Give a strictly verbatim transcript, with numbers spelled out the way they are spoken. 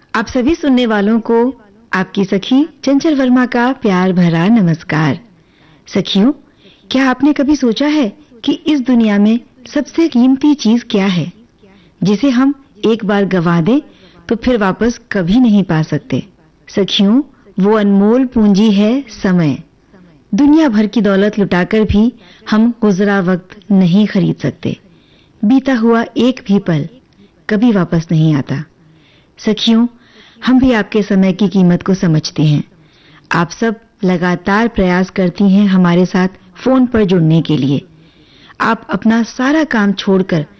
आप सभी सुनने वालों को आपकी सखी चंचल वर्मा का प्यार भरा नमस्कार। सखियों, क्या आपने कभी सोचा है कि इस दुनिया में सबसे कीमती चीज क्या है, जिसे हम एक बार गवा दें तो फिर वापस कभी नहीं पा सकते? सखियों, वो अनमोल पूंजी है समय। दुनिया भर की दौलत लुटाकर भी हम गुजरा वक्त नहीं खरीद सकते। बीता हुआ एक भी पल कभी वापस नहीं आता। सखियों, हम भी आपके समय की कीमत को समझते हैं। आप सब लगातार प्रयास करती हैं हमारे साथ फोन पर जुड़ने के लिए। आप अपना सारा काम छोड़कर